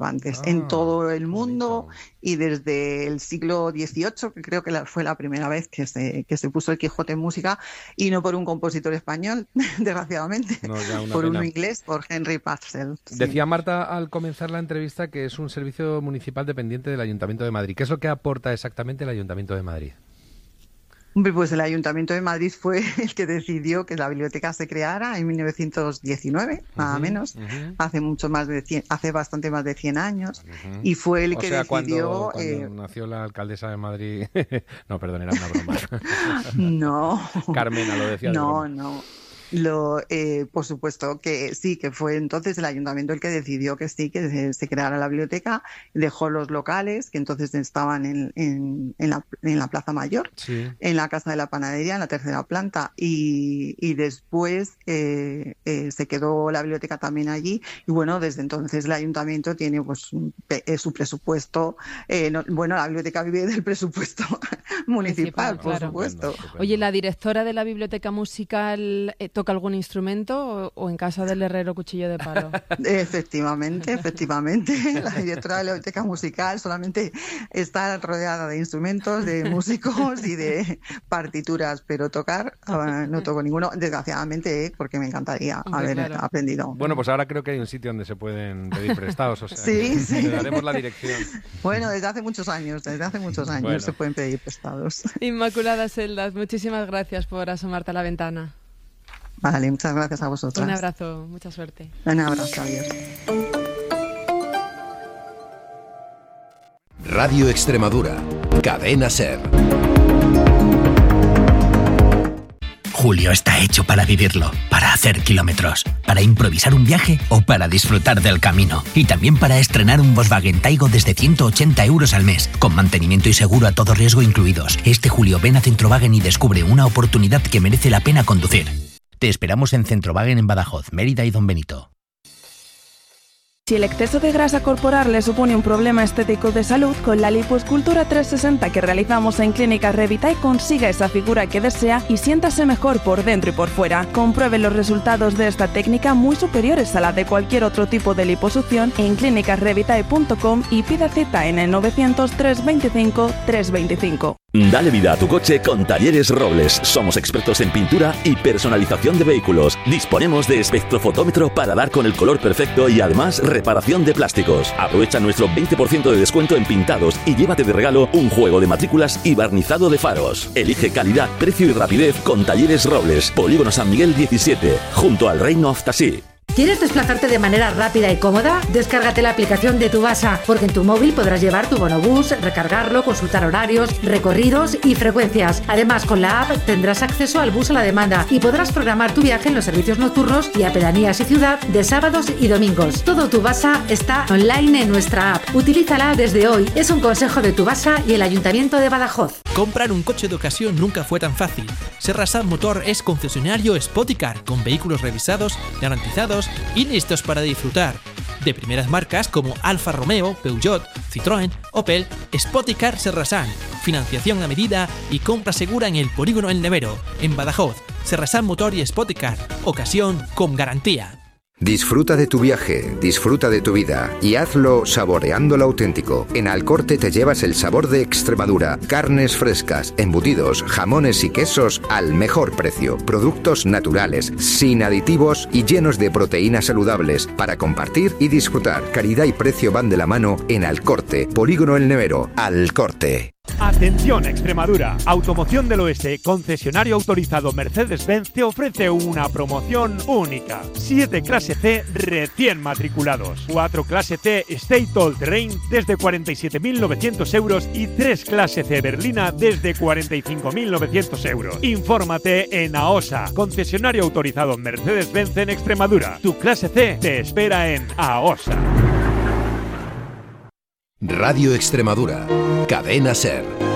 participantes en todo el mundo, y desde el siglo XVIII, que creo que fue la primera vez que se puso el Quijote en música, y no por un compositor español, desgraciadamente, por uno inglés, por Henry Purcell. Sí. Decía Marta al comenzar la entrevista que es un servicio municipal dependiente del Ayuntamiento de Madrid. ¿Qué es lo que aporta exactamente el Ayuntamiento de Madrid? Pues el Ayuntamiento de Madrid fue el que decidió que la biblioteca se creara en 1919, nada menos, hace bastante más de 100 años, y fue el que decidió... Cuando nació la alcaldesa de Madrid... No, perdón, era una broma. No. Carmena lo decía. No. Por supuesto que sí, que fue entonces el ayuntamiento el que decidió que sí, que se creara la biblioteca, dejó los locales que entonces estaban en la Plaza Mayor, sí, en la Casa de la Panadería, en la tercera planta, y después se quedó la biblioteca también allí, y bueno, desde entonces el ayuntamiento tiene pues su presupuesto, la biblioteca vive del presupuesto municipal, por supuesto. Oye, ¿la directora de la biblioteca musical toca algún instrumento o en casa del herrero cuchillo de palo? Efectivamente. La directora de la biblioteca musical solamente está rodeada de instrumentos, de músicos y de partituras, pero tocar no toco ninguno, desgraciadamente, porque me encantaría haber aprendido. Bueno, pues ahora creo que hay un sitio donde se pueden pedir prestados, o sea, sí. Le daremos la dirección. Bueno, desde hace muchos años bueno, se pueden pedir prestados. Inmaculada Seldas, muchísimas gracias por asomarte a la ventana. Vale, muchas gracias a vosotras. Un abrazo, mucha suerte. Un abrazo, adiós. Radio Extremadura, Cadena SER. Julio está hecho para vivirlo, para hacer kilómetros, para improvisar un viaje o para disfrutar del camino. Y también para estrenar un Volkswagen Taigo desde 180 € al mes, con mantenimiento y seguro a todo riesgo incluidos. Este julio ven a Centrowagen y descubre una oportunidad que merece la pena conducir. Te esperamos en Centrowagen en Badajoz, Mérida y Don Benito. Si el exceso de grasa corporal le supone un problema estético de salud, con la lipoescultura 360 que realizamos en Clínica Revitae consiga esa figura que desea y siéntase mejor por dentro y por fuera. Compruebe los resultados de esta técnica muy superiores a la de cualquier otro tipo de liposucción en clinicasrevitae.com y pida cita en el 900 325 325. Dale vida a tu coche con Talleres Robles. Somos expertos en pintura y personalización de vehículos. Disponemos de espectrofotómetro para dar con el color perfecto y además reparación de plásticos. Aprovecha nuestro 20% de descuento en pintados y llévate de regalo un juego de matrículas y barnizado de faros. Elige calidad, precio y rapidez con Talleres Robles. Polígono San Miguel 17, junto al Reino of Tasí. ¿Quieres desplazarte de manera rápida y cómoda? Descárgate la aplicación de Tubasa, porque en tu móvil podrás llevar tu bonobús, recargarlo, consultar horarios, recorridos y frecuencias. Además, con la app tendrás acceso al bus a la demanda y podrás programar tu viaje en los servicios nocturnos y a pedanías y ciudad de sábados y domingos. Todo Tubasa está online en nuestra app. Utilízala desde hoy. Es un consejo de Tubasa y el Ayuntamiento de Badajoz. Comprar un coche de ocasión nunca fue tan fácil. Serrasat Motor es concesionario Spoticar, con vehículos revisados, garantizados y listos para disfrutar. De primeras marcas como Alfa Romeo, Peugeot, Citroën, Opel, Spoticar Serrasat. Financiación a medida y compra segura en el Polígono El Nevero, en Badajoz. Serrasat Motor y Spoticar. Ocasión con garantía. Disfruta de tu viaje, disfruta de tu vida y hazlo saboreando lo auténtico. En Alcorte te llevas el sabor de Extremadura, carnes frescas, embutidos, jamones y quesos al mejor precio. Productos naturales, sin aditivos y llenos de proteínas saludables para compartir y disfrutar. Calidad y precio van de la mano en Alcorte, Polígono El Nevero, Alcorte. Atención Extremadura, Automoción del Oeste, concesionario autorizado Mercedes-Benz, te ofrece una promoción única. 7 clase C recién matriculados, 4 clase C State All Terrain desde 47.900 € y 3 clase C berlina desde 45.900 €. Infórmate en AOSA, concesionario autorizado Mercedes-Benz en Extremadura. Tu clase C te espera en AOSA. Radio Extremadura, Cadena SER.